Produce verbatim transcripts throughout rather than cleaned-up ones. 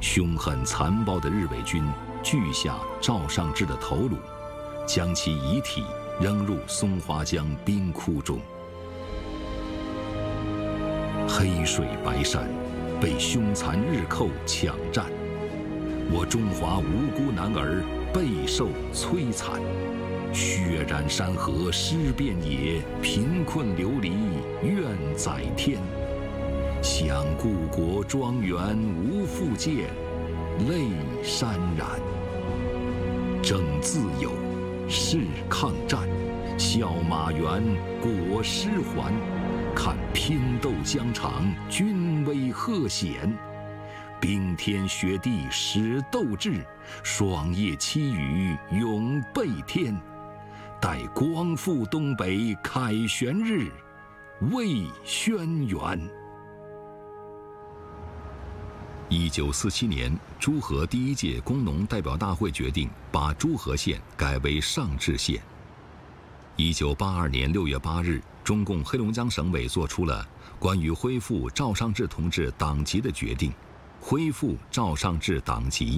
凶狠残暴的日伪军锯下赵尚志的头颅，将其遗体扔入松花江冰窟中。黑水白山，被凶残日寇抢占，我中华无辜男儿备受摧残。血染山河尸遍野，贫困流离怨载天。想故国庄园无复见，泪潸然。争自由，是抗战，笑马原，裹尸还。看拼斗疆场，军威赫显。冰天雪地始斗志，霜叶凄雨永备天。待光复东北凯旋日，为轩辕。一九四七年，诸河第一届工农代表大会决定把诸河县改为上治县。一九八二年六月八日，中共黑龙江省委作出了关于恢复赵尚志同志党籍的决定，恢复赵尚志党籍。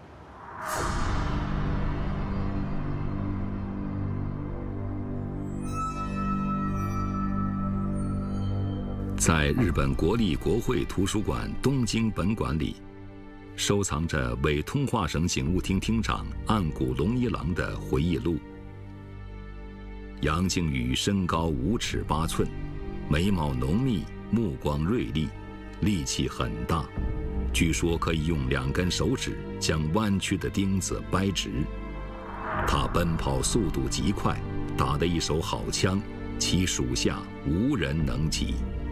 在日本国立国会图书馆东京本馆里，收藏着伪通化省警务厅厅长岸谷龙一郎的回忆录。杨靖宇身高五尺八寸，眉毛浓密，目光锐利，力气很大，据说可以用两根手指将弯曲的钉子掰直。他奔跑速度极快，打得一手好枪，其属下无人能及。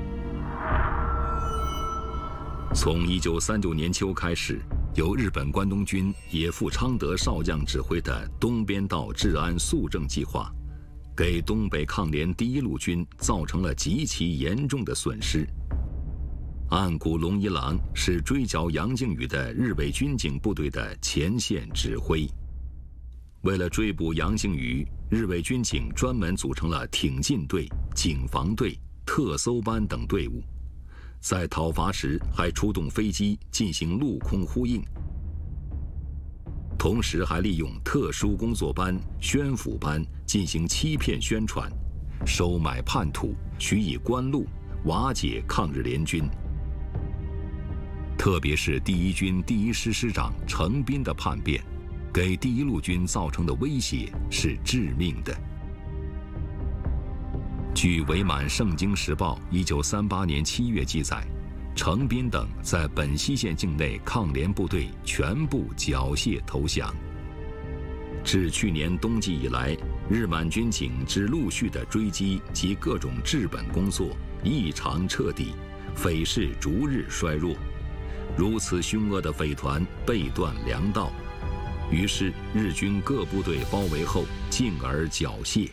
从一九三九年秋开始，由日本关东军野付昌德少将指挥的东边道治安肃正计划，给东北抗联第一路军造成了极其严重的损失。岸谷龙一郎是追剿杨靖宇的日伪军警部队的前线指挥。为了追捕杨靖宇，日伪军警专门组成了挺进队、警防队、特搜班等队伍，在讨伐时还出动飞机进行陆空呼应，同时还利用特殊工作班、宣抚班进行欺骗宣传，收买叛徒，许以官禄，瓦解抗日联军。特别是第一军第一师师长程彬的叛变，给第一路军造成的威胁是致命的。据伪满《圣经时报》一九三八年七月记载，程彬等在本溪县境内抗联部队全部缴械投降。自去年冬季以来，日满军警之陆续的追击及各种治本工作异常彻底，匪势逐日衰弱。如此凶恶的匪团背断粮道，于是日军各部队包围后进而缴械。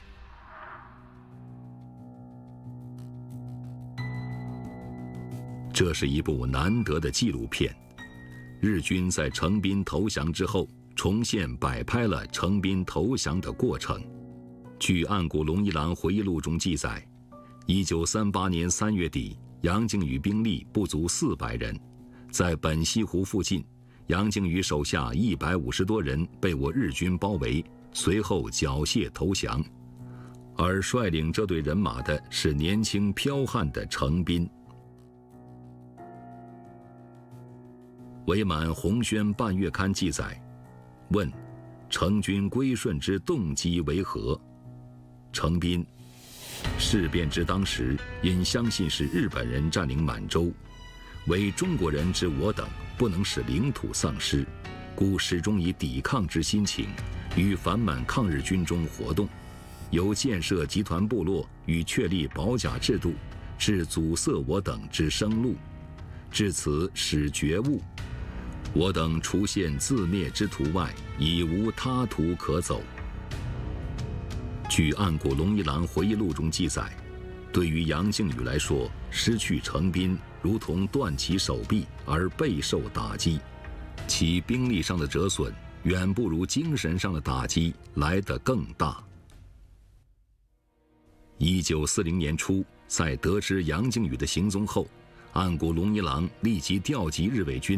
这是一部难得的纪录片。日军在程彬投降之后，重现摆拍了程彬投降的过程。据岸谷龙一郎回忆录中记载，一九三八年三月底，杨靖宇兵力不足四百人，在本溪湖附近，杨靖宇手下一百五十多人被我日军包围，随后缴械投降。而率领这队人马的是年轻剽悍的程彬。伪满红宣半月刊记载，问程军归顺之动机为何？程彬：事变之当时，因相信是日本人占领满洲，为中国人之我等不能使领土丧失，故始终以抵抗之心情于反满抗日军中活动，由建设集团部落与确立保甲制度，至阻塞我等之生路，至此始觉悟。我等除现自灭之途外，已无他途可走。据岸谷龙一郎回忆录中记载，对于杨靖宇来说，失去程彬如同断其手臂而备受打击，其兵力上的折损远不如精神上的打击来得更大。一九四零年初，在得知杨靖宇的行踪后，岸谷龙一郎立即调集日伪军